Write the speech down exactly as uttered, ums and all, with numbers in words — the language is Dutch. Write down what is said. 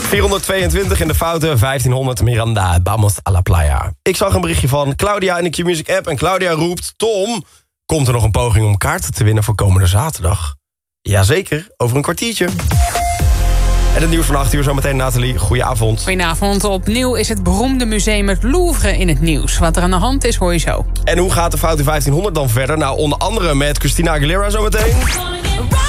vierhonderdtweeëntwintig in de fouten, vijftienhonderd Miranda, vamos a la playa. Ik zag een berichtje van Claudia in de Q-Music app en Claudia roept... Tom, komt er nog een poging om kaarten te winnen voor komende zaterdag? Jazeker, over een kwartiertje. En het nieuws van acht uur zometeen, Nathalie. Goedenavond. Goedenavond. Opnieuw is het beroemde museum het Louvre in het nieuws. Wat er aan de hand is, hoor je zo. En hoe gaat de fout in vijftienhonderd dan verder? Nou, onder andere met Christina Aguilera zometeen.